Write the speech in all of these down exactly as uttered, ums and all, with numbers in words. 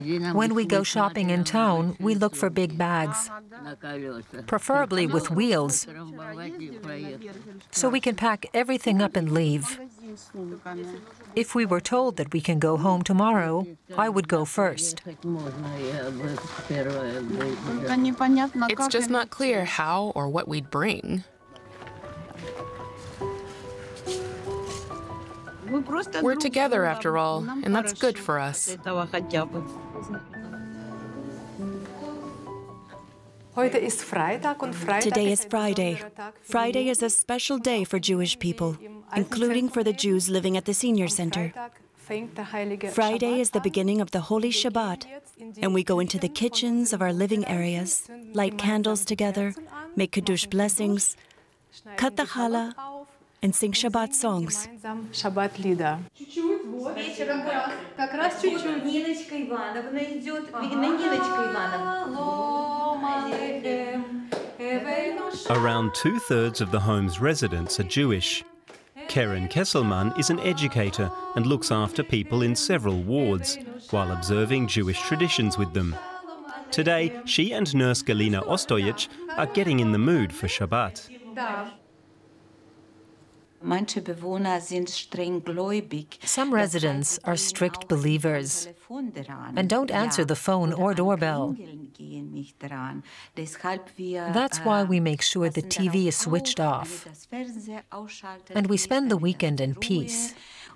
When we go shopping in town, we look for big bags, preferably with wheels, so we can pack everything up and leave. If we were told that we can go home tomorrow, I would go first. It's just not clear how or what we'd bring. We're together after all, and that's good for us. Today is Friday. Friday is a special day for Jewish people, including for the Jews living at the senior center. Friday is the beginning of the Holy Shabbat, and we go into the kitchens of our living areas, light candles together, make Kiddush blessings, cut the challah, and sing Shabbat songs. Around two-thirds of the home's residents are Jewish. Keren Kesselman is an educator and looks after people in several wards while observing Jewish traditions with them. Today, she and nurse Galina Ostojic are getting in the mood for Shabbat. Some residents are strict believers and don't answer the phone or doorbell. That's why we make sure the T V is switched off, and we spend the weekend in peace.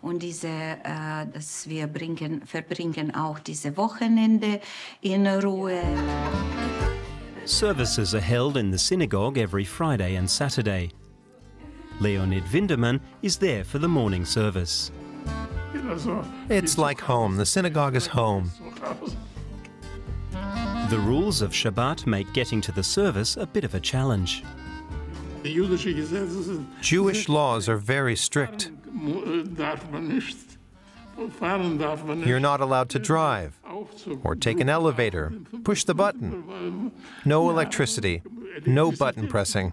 Services are held in the synagogue every Friday and Saturday. Leonid Winderman is there for the morning service. It's like home. The synagogue is home. The rules of Shabbat make getting to the service a bit of a challenge. Jewish laws are very strict. You're not allowed to drive, or take an elevator, push the button. No electricity, no button pressing.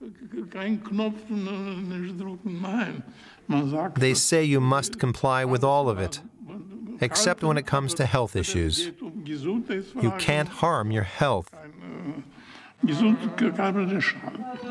They say you must comply with all of it, except when it comes to health issues. You can't harm your health.